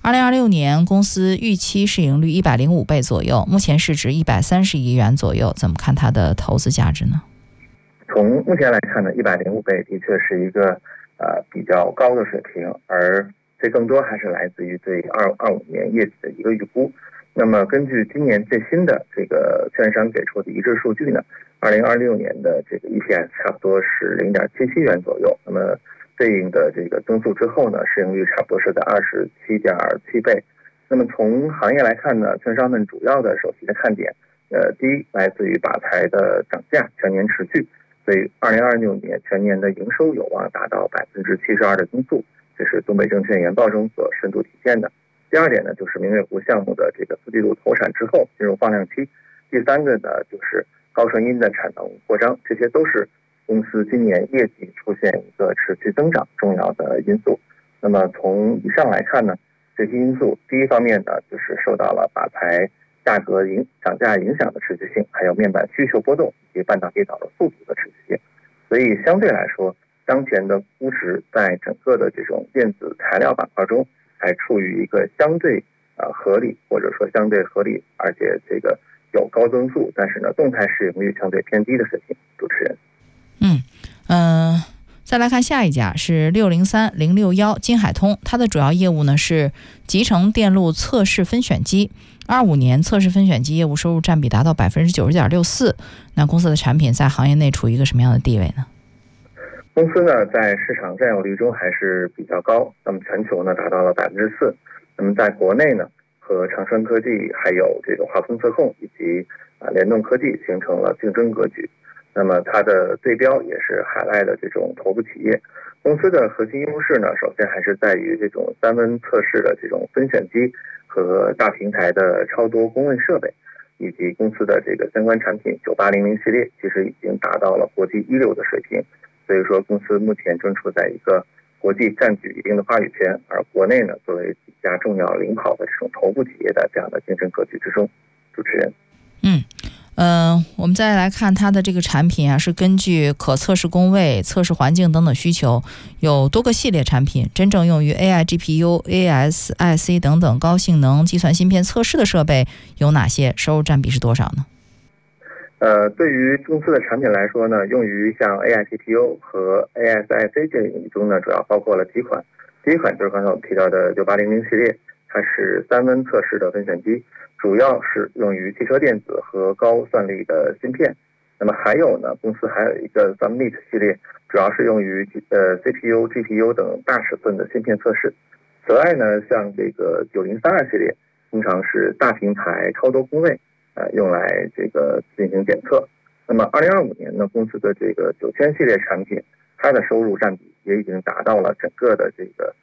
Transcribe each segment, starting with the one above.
2026年公司预期市盈率105倍左右，目前市值130亿元左右，怎么看它的投资价值呢？ 从目前来看呢，105倍的确是一个比较高的水平，而这更多还是来自于对2025年业绩的一个预估。那么根据今年最新的这个券商给出的一致数据呢，2026年的这个 EPS 差不多是0.77元左右，那么对应的这个增速之后呢，市盈率差不多是在27.7倍。那么从行业来看呢，券商们主要的首席的看点，第一来自于靶材的涨价全年持续，所以2026年全年的营收有望达到72%的增速，这是东北证券研报中所深度体现的。第二点呢，就是明月湖项目的这个4季度投产之后进入放量期。第三个呢，就是高纯阴的产能扩张，这些都是公司今年业绩出现一个持续增长重要的因素。那么从以上来看呢，这些因素第一方面呢，就是受到了靶材价格涨价影响的持续性，还有面板需求波动以及半导体导入速度的持续性。所以相对来说，当前的估值在整个的这种电子材料板块中还处于一个相对合理，或者说相对合理，而且这个有高增速，但是呢动态市盈率相对偏低的水平。主持人。 再来看下一家是603061金海通，它的主要业务呢是集成电路测试分选机。25年测试分选机业务收入占比达到 90.64%。那公司的产品在行业内处于一个什么样的地位呢？ 公司呢在市场占有率中还是比较高，那么全球呢达到了4%。那么在国内呢，和长川科技还有这个华丰测控以及联动科技形成了竞争格局。那么它的对标也是海外的这种头部企业。公司的核心优势呢，首先还是在于这种3温测试的这种分选机和大平台的超多工位设备，以及公司的这个相关产品9800系列其实已经达到了国际一流的水平。所以说公司目前正处在一个国际占据一定的话语权，而国内呢作为几家重要领跑的这种头部企业的这样的竞争格局之中。主持人。 我们再来看它的这个产品啊，是根据可测试工位、测试环境等等需求，有多个系列产品，真正用于 AI GPU、ASIC 等等高性能计算芯片测试的设备有哪些？收入占比是多少呢？ 对于公司的产品来说呢，用于像 AI GPU 和 ASIC 这领域中呢，主要包括了几款。第一款就是刚才我们提到的9800系列，它是3温测试的分选机，主要是用于汽车电子和高算力的芯片。那么还有呢，公司还有一个 Summit 系列，主要是用于CPU、GPU 等大尺寸的芯片测试。此外呢，像这个9032系列，通常是大平台超多工位，用来这个进行检测。那么2025年呢，公司的这个9000系列产品，它的收入占比也已经达到了整个的这个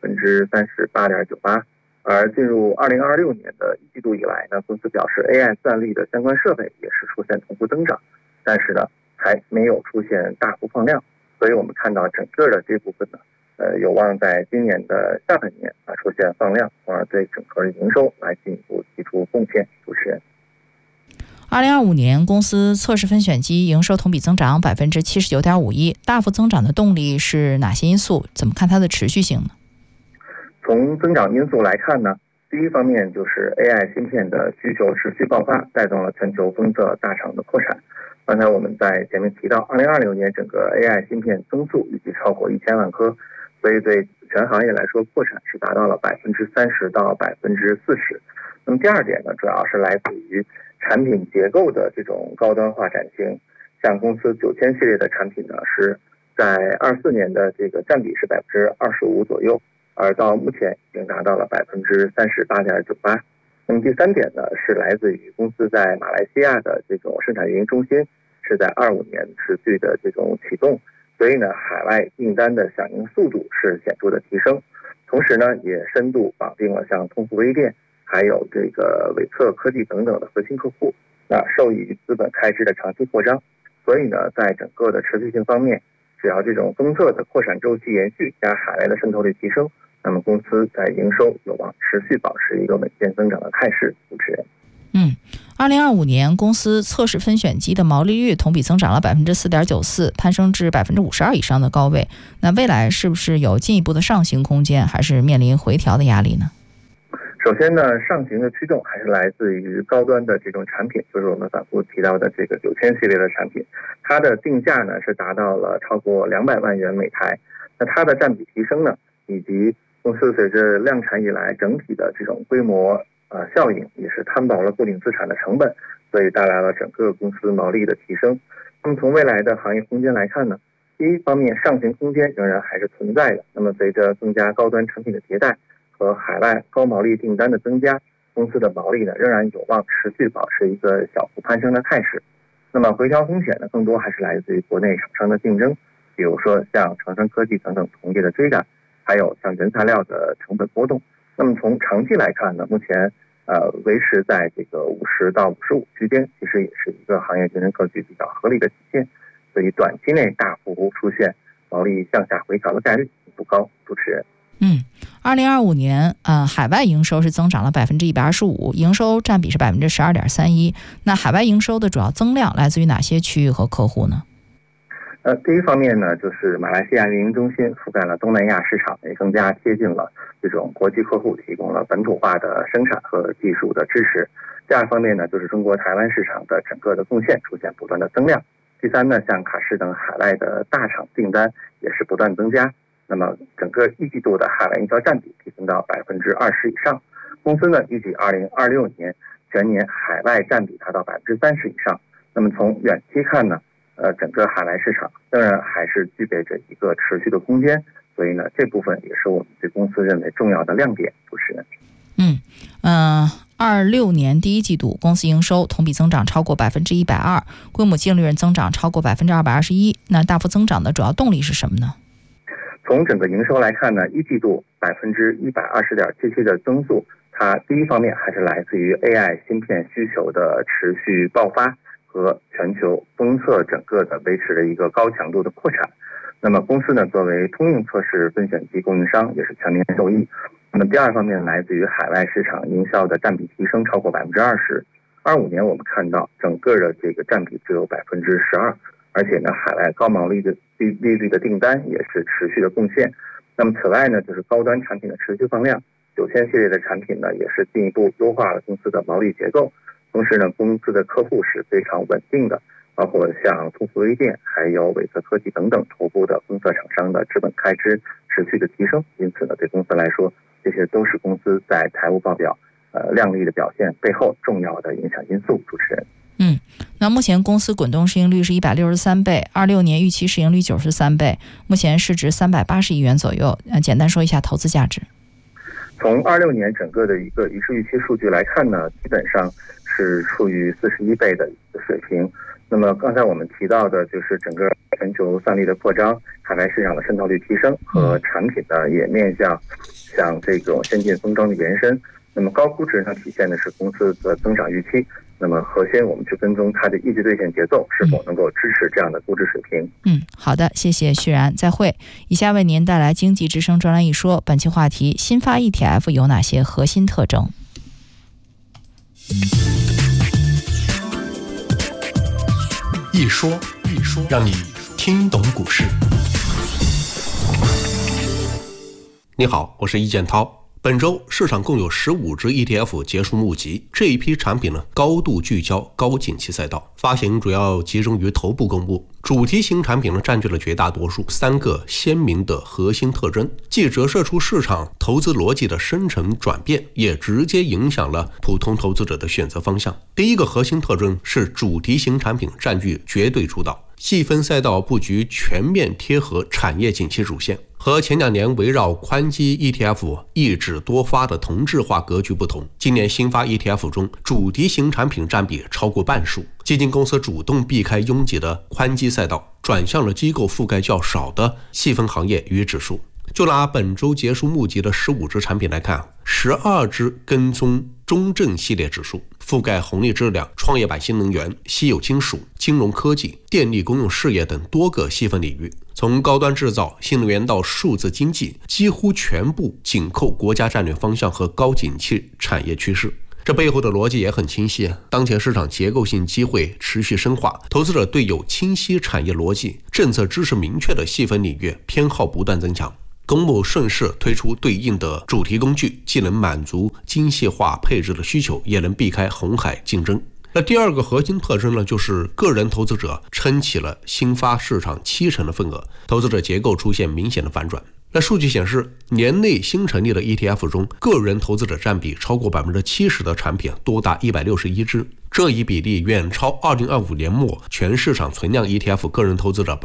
38.98%。而进入2026年的一季度以来呢，公司表示 AI 算力的相关设备也是出现同步增长，但是呢还没有出现大幅放量，所以我们看到整个的这部分呢，有望在今年的下半年出现放量，从而对整个营收来进一步提出贡献。主持人。 2025年公司测试分选机营收同比增长 79.51%， 大幅增长的动力是哪些因素？怎么看它的持续性呢？ 从增长因素来看呢，第一方面就是 AI 芯片的需求持续爆发，带动了全球封测大厂的扩产。刚才我们在前面提到2026年整个 AI 芯片增速预计超过1000万颗，所以对全行业来说扩产是达到了30%到40%。那么第二点呢，主要是来自于产品结构的这种高端化转型。像公司9000系列的产品呢，是在24年的这个占比是25%左右，而到目前已经达到了38.98%。那么第三点呢，是来自于公司在马来西亚的这种生产运营中心是在25年持续的这种启动，所以呢，海外订单的响应速度是显著的提升。同时呢，也深度绑定了像通富微电还有这个伟策科技等等的核心客户，那受益于资本开支的长期扩张。所以呢，在整个的持续性方面，只要这种封测的扩产周期延续加海外的渗透率提升，那么公司在营收有望持续保持一个稳健增长的态势。主持人。 2025年公司测试分选机的毛利率同比增长了 4.94%， 攀升至 52% 以上的高位。那未来是不是有进一步的上行空间，还是面临回调的压力呢？ 首先呢，上行的驱动还是来自于高端的这种产品，就是我们反复提到的这个9000系列的产品，它的定价呢是达到了超过200万元每台。那它的占比提升呢，以及公司随着量产以来整体的这种规模效应，也是摊薄了固定资产的成本，所以带来了整个公司毛利的提升。那么从未来的行业空间来看呢，第一方面上行空间仍然还是存在的。那么随着更加高端产品的迭代和海外高毛利订单的增加，公司的毛利呢仍然有望持续保持一个小幅攀升的态势。那么回调风险呢，更多还是来自于国内厂商的竞争，比如说像长生科技等等同业的追赶，还有像原材料的成本波动。那么从长期来看呢，目前维持在这个50到55区间，其实也是一个行业竞争格局比较合理的体现。所以短期内大幅出现毛利向下回调的概率不高。主持人 ，2025年海外营收是增长了125%，营收占比是12.31%。那海外营收的主要增量来自于哪些区域和客户呢？ 第一方面呢，就是马来西亚运营中心覆盖了东南亚市场，也更加贴近了这种国际客户，提供了本土化的生产和技术的支持。第二方面呢，就是中国台湾市场的整个的贡献出现不断的增量。第三呢，像卡诗等海外的大厂订单也是不断增加。那么整个一季度的海外营销占比提升到20%以上。公司呢预计2026年全年海外占比达到30%以上。那么从远期看呢，整个海外市场当然还是具备着一个持续的空间，所以呢这部分也是我们对公司认为重要的亮点。主持人 26年第一季度公司营收同比增长超过120%，规模净利润增长超过221%。那大幅增长的主要动力是什么呢？ 从整个营收来看呢，一季度120.77%的增速，它第一方面还是来自于 AI 芯片需求的持续爆发和全球封测整个的维持的一个高强度的扩产。那么公司呢作为通用测试分选机供应商，也是全面受益。那么第二方面来自于海外市场营销的占比提升超过20%。25年我们看到整个的这个占比只有12%，而且呢海外高毛利的利率的订单也是持续的贡献。那么此外呢，就是高端产品的持续放量，9000系列的产品呢也是进一步优化了公司的毛利结构。同时呢，公司的客户是非常稳定的，包括像通俗微电还有伟策科技等等头部的封测厂商的资本开支持续的提升。因此呢，对公司来说，这些都是公司在财务报表亮丽的表现背后重要的影响因素。主持人那目前公司滚动市盈率是163倍，26年预期市盈率93倍，目前市值380亿元左右。简单说一下投资价值。 从26年整个的一个一致预期数据来看呢，基本上是处于41倍的一个水平。那么刚才我们提到的就是整个全球算力的扩张，海外市场的渗透率提升和产品呢也面向像这种先进封装的延伸。那么高估值上体现的是公司的增长预期，那么核心我们去跟踪它的业绩兑现节奏是否能够支持这样的估值水平。 好的，谢谢旭然，再会。以下为您带来经济之声专栏一说，本期话题：新发 ETF 有哪些核心特征？ 一说，让你听懂股市。你好，我是易建涛。本周市场共有15只 ETF 结束募集，这一批产品呢高度聚焦高景气赛道，发行主要集中于头部公募，主题型产品呢占据了绝大多数，3个鲜明的核心特征，既折射出市场投资逻辑的深层转变，也直接影响了普通投资者的选择方向。第一个核心特征是主题型产品占据绝对主导，细分赛道布局全面贴合产业景气主线。和前2年围绕宽基 ETF 一指多发的同质化格局不同，今年新发 ETF 中主题型产品占比超过半数，基金公司主动避开拥挤的宽基赛道，转向了机构覆盖较少的细分行业与指数。就拿本周结束募集的15只产品来看，12只跟踪中证系列指数，覆盖红利质量、创业板新能源、稀有金属、金融科技、电力公用事业等多个细分领域，从高端制造、新能源到数字经济，几乎全部紧扣国家战略方向和高景气产业趋势。这背后的逻辑也很清晰，当前市场结构性机会持续深化，投资者对有清晰产业逻辑、政策支持明确的细分领域偏好不断增强。 公募顺势推出对应的主题工具，既能满足精细化配置的需求，也能避开红海竞争。那第二个核心特征呢，就是个人投资者撑起了新发市场70%的份额，投资者结构出现明显的反转。那数据显示，年内新成立的 ETF 中，个人投资者占比超过 70% 的产品多达161只，这一比例远超2025年末全市场存量 ETF 个人投资者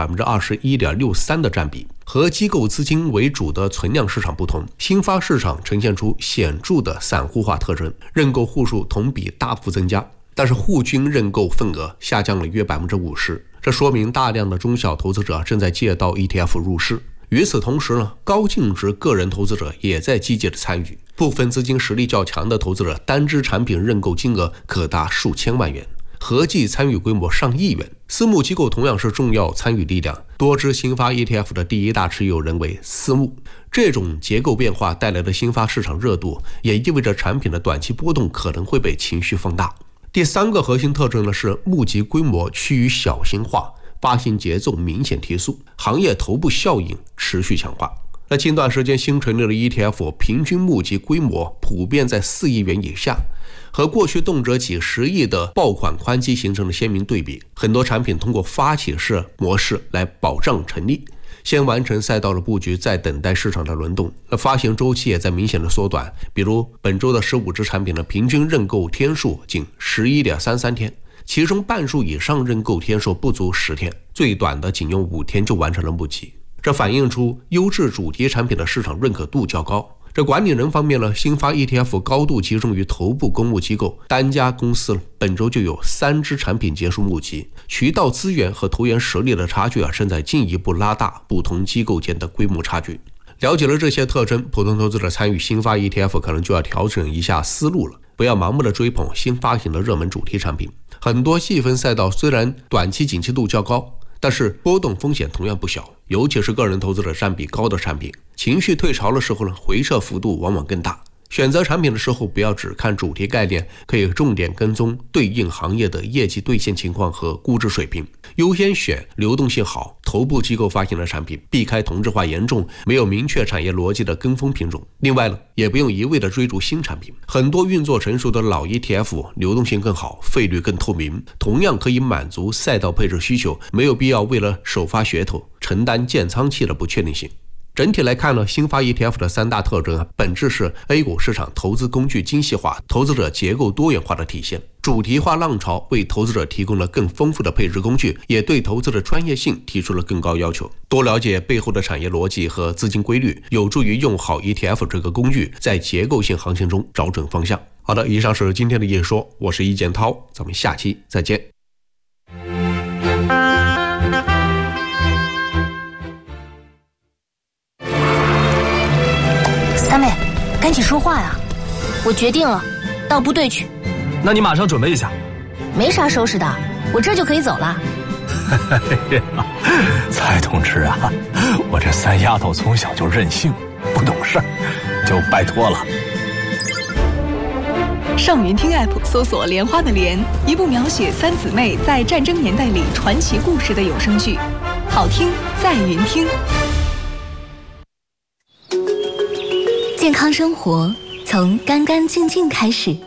21.63% 的占比。和机构资金为主的存量市场不同，新发市场呈现出显著的散户化特征，认购户数同比大幅增加，但是户均认购份额下降了约 50%， 这说明大量的中小投资者正在借道 ETF 入市。与此同时呢，高净值个人投资者也在积极的参与，部分资金实力较强的投资者单只产品认购金额可达数千万元，合计参与规模上亿元。私募机构同样是重要参与力量，多只新发 ETF 的第一大持有人为私募。这种结构变化带来的新发市场热度，也意味着产品的短期波动可能会被情绪放大。第三个核心特征呢是募集规模趋于小型化，发行节奏明显提速，行业头部效应持续强化。那近段时间新成立的 ETF 平均募集规模普遍在4亿元以下，和过去动辄几十亿的爆款宽基形成了鲜明对比。很多产品通过发起式模式来保障成立，先完成赛道的布局，再等待市场的轮动。那发行周期也在明显的缩短，比如本周的15只产品的平均认购天数仅 11.33 天，其中半数以上认购天数不足10天，最短的仅用5天就完成了募集。这反映出优质主题产品的市场认可度较高。这管理人方面呢，新发 ETF 高度集中于头部公募机构，单家公司本周就有3只产品结束募集，渠道资源和投研实力的差距正在进一步拉大不同机构间的规模差距。了解了这些特征，普通投资者参与新发 ETF 可能就要调整一下思路了，不要盲目的追捧新发行的热门主题产品。很多细分赛道虽然短期景气度较高，但是波动风险同样不小，尤其是个人投资者占比高的产品，情绪退潮的时候呢，回撤幅度往往更大。选择产品的时候，不要只看主题概念，可以重点跟踪对应行业的业绩兑现情况和估值水平，优先选流动性好、头部机构发行的产品，避开同质化严重、没有明确产业逻辑的跟风品种。另外呢，也不用一味的追逐新产品，很多运作成熟的老 ETF 流动性更好，费率更透明，同样可以满足赛道配置需求，没有必要为了首发噱头承担建仓期的不确定性。整体来看呢，新发 ETF 的3大特征本质是 A 股市场投资工具精细化、投资者结构多元化的体现。主题化浪潮为投资者提供了更丰富的配置工具，也对投资的专业性提出了更高要求。多了解背后的产业逻辑和资金规律，有助于用好 ETF 这个工具，在结构性行情中找准方向。好的，以上是今天的夜说，我是易建涛，咱们下期再见。 三妹，赶紧说话呀！我决定了，到部队去。 那你马上准备一下。 没啥收拾的，我这就可以走了。 蔡同志啊，我这3丫头从小就任性，不懂事儿，就拜托了。 上云听 App 搜索莲花的莲，一部描写3姊妹在战争年代里传奇故事的有声剧，好听在云听。 健康生活从干干净净开始。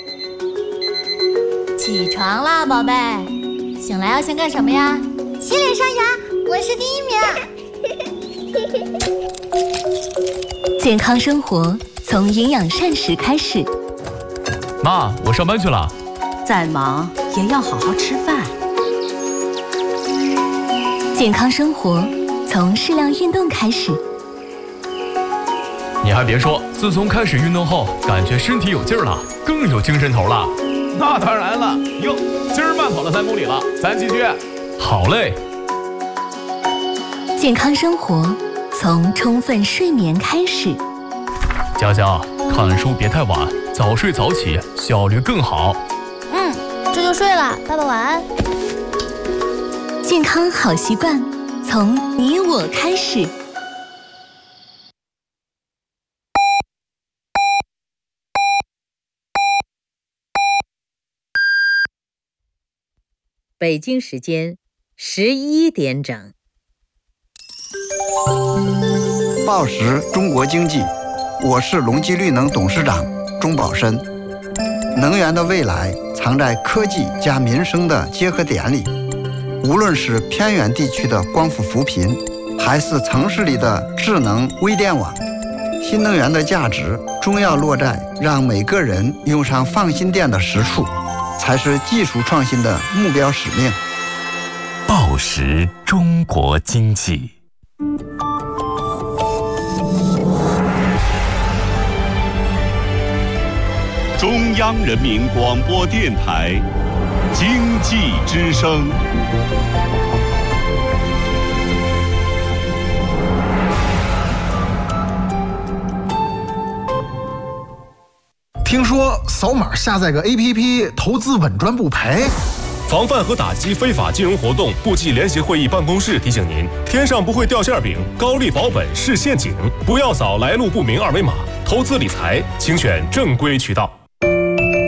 起床啦，宝贝！醒来要先干什么呀？ 洗脸刷牙，我是第1名。 健康生活从营养膳食开始。 妈，我上班去了。 再忙也要好好吃饭。 健康生活从适量运动开始。 你还别说，自从开始运动后，感觉身体有劲儿了，更有精神头了。 那当然了，哟，今儿慢跑了3公里了，咱继续。 好嘞。 健康生活从充分睡眠开始。 佳佳，看书别太晚，早睡早起，效率更好。 这就睡了，爸爸晚安。 健康好习惯从你我开始。 北京时间11点整。 报时中国经济，我是隆基绿能董事长钟宝申。能源的未来藏在科技加民生的结合点里，无论是偏远地区的光伏扶贫，还是城市里的智能微电网，新能源的价值终要落在让每个人用上放心电的实处，才是技术创新的目标使命。 报时中国经济。 中央人民广播电台经济之声。 听说扫码下载个 APP， 投资稳赚不赔。 防范和打击非法金融活动部际联席会议办公室提醒您：天上不会掉馅饼，高利保本是陷阱，不要扫来路不明二维码。投资理财，请选正规渠道。